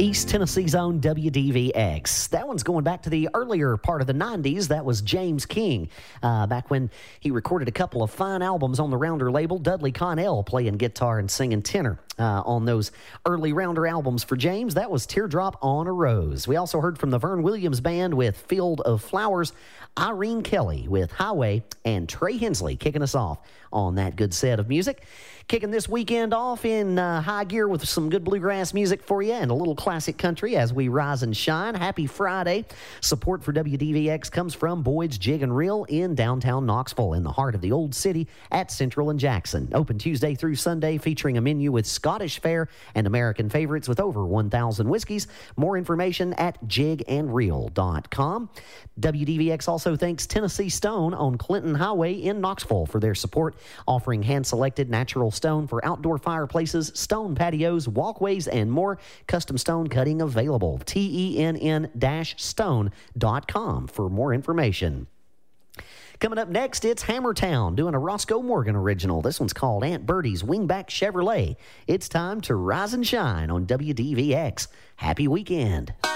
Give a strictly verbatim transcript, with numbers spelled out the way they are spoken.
East Tennessee's own W D V X. That one's going back to the earlier part of the nineties. That was James King, uh, back when he recorded a couple of fine albums on the Rounder label. Dudley Connell playing guitar and singing tenor uh, on those early Rounder albums for James. That was Teardrop on a Rose. We also heard from the Vern Williams Band with Field of Flowers, Irene Kelly with Highway, and Trey Hensley kicking us off on that good set of music. Kicking this weekend off in uh, high gear with some good bluegrass music for you and a little classic country as we rise and shine. Happy Friday. Support for W D V X comes from Boyd's Jig and Reel in downtown Knoxville, in the heart of the old city at Central and Jackson. Open Tuesday through Sunday, featuring a menu with Scottish fare and American favorites with over one thousand whiskeys. More information at jig and reel dot com. W D V X also thanks Tennessee Stone on Clinton Highway in Knoxville for their support, offering hand-selected natural stone for outdoor fireplaces, stone patios, walkways, and more. Custom stone cutting available. T E N N stone dot com for more information. Coming up next, it's Hammertown doing a Roscoe Morgan original. This one's called Aunt Bertie's Wingback Chevrolet. It's time to rise and shine on W D V X. Happy weekend.